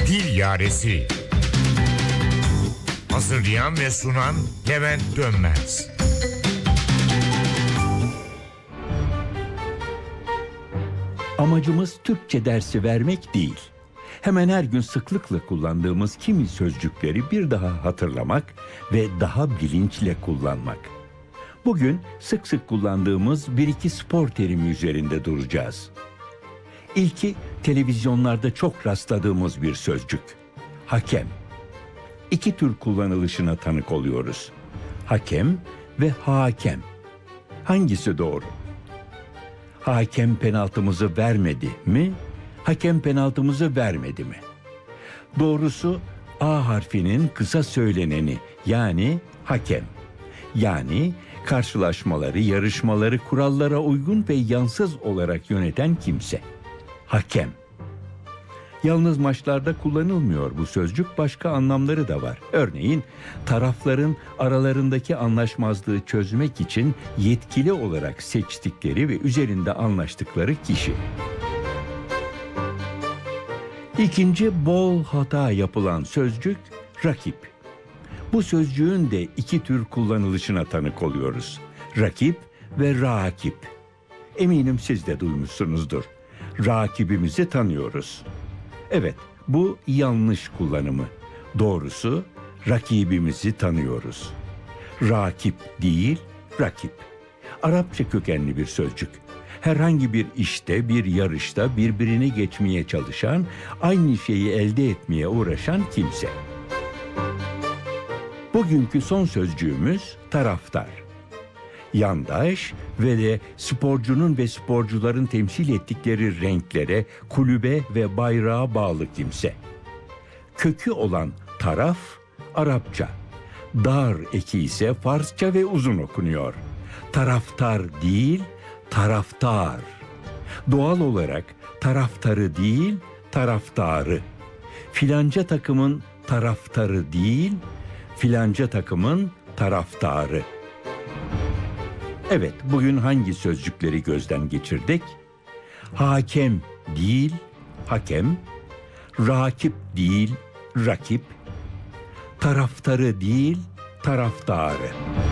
Dil Yaresi. Hazırlayan ve sunan Levent Dönmez. Amacımız Türkçe dersi vermek değil. Hemen her gün sıklıkla kullandığımız kimi sözcükleri bir daha hatırlamak ve daha bilinçle kullanmak. Bugün sık sık kullandığımız bir iki spor terimi üzerinde duracağız. İlki televizyonlarda çok rastladığımız bir sözcük. Hakem. İki tür kullanılışına tanık oluyoruz. Hakem ve hakem. Hangisi doğru? Hakem penaltımızı vermedi mi? Hakem penaltımızı vermedi mi? Doğrusu A harfinin kısa söyleneni, yani hakem. Yani karşılaşmaları, yarışmaları kurallara uygun ve yansız olarak yöneten kimse. Hakem. Yalnız maçlarda kullanılmıyor bu sözcük, başka anlamları da var. Örneğin tarafların aralarındaki anlaşmazlığı çözmek için yetkili olarak seçtikleri ve üzerinde anlaştıkları kişi. İkinci bol hata yapılan sözcük rakip. Bu sözcüğün de iki tür kullanılışına tanık oluyoruz. Rakip ve rakip. Eminim siz de duymuşsunuzdur. Rakibimizi tanıyoruz. Evet, bu yanlış kullanımı. Doğrusu rakibimizi tanıyoruz. Rakip değil, rakip. Arapça kökenli bir sözcük. Herhangi bir işte, bir yarışta birbirini geçmeye çalışan, aynı şeyi elde etmeye uğraşan kimse. Bugünkü son sözcüğümüz taraftar. Yandaş ve de sporcunun ve sporcuların temsil ettikleri renklere, kulübe ve bayrağa bağlı kimse. Kökü olan taraf Arapça. Dar eki ise Farsça ve uzun okunuyor. Taraftar değil, taraftar. Doğal olarak taraftarı değil, taraftarı. Filanca takımın taraftarı değil, filanca takımın taraftarı. Evet, bugün hangi sözcükleri gözden geçirdik? Hakem değil, hakem. Rakip değil, rakip. Taraftarı değil, taraftarı.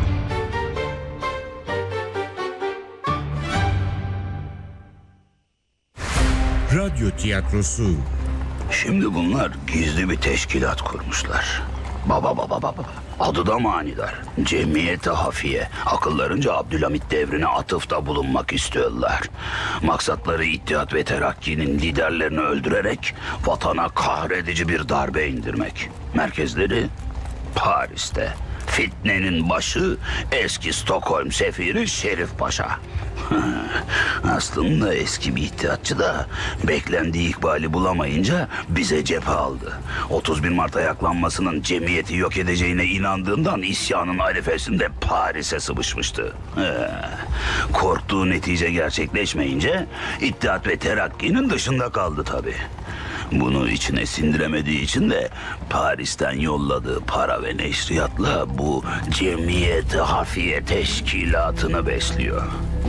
Radyo tiyatrosu. Şimdi bunlar gizli bir teşkilat kurmuşlar. Baba. Adı da manidar. Cemiyeti Hafiye. Akıllarınca Abdülhamit devrine atıfta bulunmak istiyorlar. Maksatları İttihat ve Terakki'nin liderlerini öldürerek vatana kahredici bir darbe indirmek. Merkezleri Paris'te. Fitnenin başı eski Stockholm sefiri Şerif Paşa. Aslında eski bir iddiatçı da beklendiği ikbali bulamayınca bize cephe aldı. 31 Mart ayaklanmasının cemiyeti yok edeceğine inandığından isyanın arifesinde Paris'e sıvışmıştı. Korktuğu netice gerçekleşmeyince İttihat ve Terakki'nin dışında kaldı tabii. Bunu içine sindiremediği için de Paris'ten yolladığı para ve neşriyatla bu Cemiyeti Hafiye Teşkilatı'nı besliyor.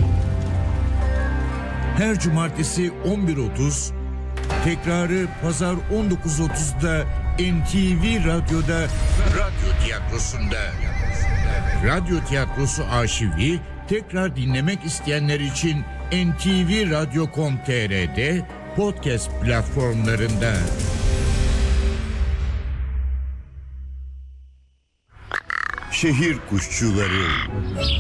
Her cumartesi 11.30, tekrarı pazar 19.30'da NTV Radyo'da Radyo Tiyatrosu'nda. Radyo Tiyatrosu arşivi tekrar dinlemek isteyenler için ntvradio.com.tr'de podcast platformlarında. Şehir kuşçuları.